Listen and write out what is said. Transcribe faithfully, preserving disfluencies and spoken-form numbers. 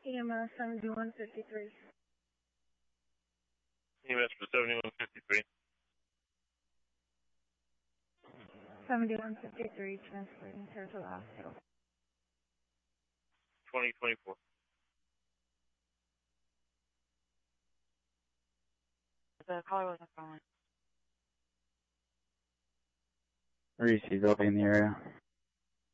E M S seventy-one fifty-three. E M S for seventy-one fifty-three. seventy-one fifty-three, transporting her to the hospital. twenty twenty-four. The caller wasn't calling. Reese, he's up in the area.